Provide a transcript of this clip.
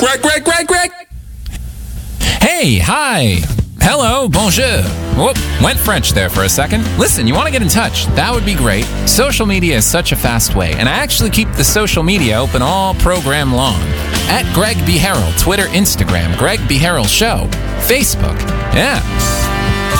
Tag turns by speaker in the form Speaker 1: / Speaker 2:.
Speaker 1: Greg. Hey, hi. Hello, bonjour. Whoop, went French there for a second. Listen, you want to get in touch? That would be great. Social media is such a fast way, and I actually keep the social media open all program long. At Greg B. Harrell, Twitter, Instagram, Greg B. Harrell Show, Facebook. Yeah.